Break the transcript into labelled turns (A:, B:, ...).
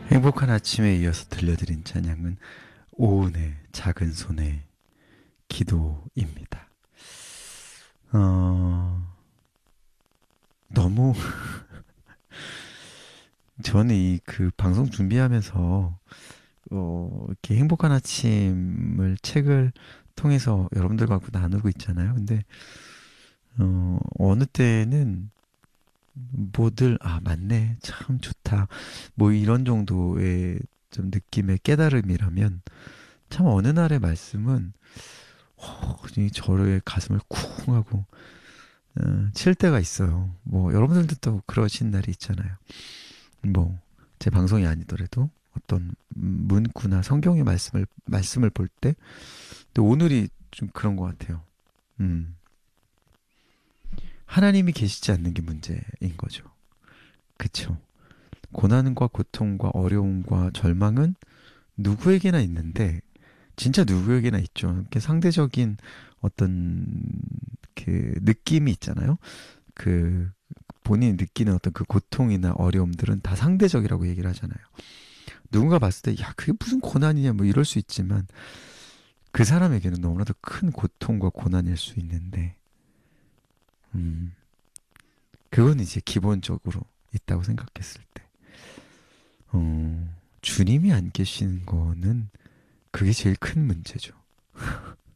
A: 행복한 아침에 이어서 들려드린 찬양은 오은의 작은 손의 기도입니다. 어, 너무, 저는 이 그 방송 준비하면서, 이렇게 행복한 아침을 책을 통해서 여러분들과 나누고 있잖아요. 근데, 어느 때는 뭐들, 아, 맞네. 참 좋다. 뭐 이런 정도의 좀 느낌의 깨달음이라면, 참 어느 날의 말씀은, 이 저의 가슴을 쿵 하고, 칠 때가 있어요. 뭐, 여러분들도 또 그러신 날이 있잖아요. 뭐, 제 방송이 아니더라도 어떤 문구나 성경의 말씀을 볼 때, 또 오늘이 좀 그런 것 같아요. 음, 하나님이 계시지 않는 게 문제인 거죠. 그쵸. 고난과 고통과 어려움과 절망은 누구에게나 있는데, 진짜 누구에게나 있죠. 이렇게 상대적인 어떤 그 느낌이 있잖아요. 그 본인이 느끼는 어떤 그 고통이나 어려움들은 다 상대적이라고 얘기를 하잖아요. 누군가 봤을 때, 야, 그게 무슨 고난이냐, 뭐 이럴 수 있지만, 그 사람에게는 너무나도 큰 고통과 고난일 수 있는데, 음, 그건 이제 기본적으로 있다고 생각했을 때, 주님이 안 계시는 거는 그게 제일 큰 문제죠.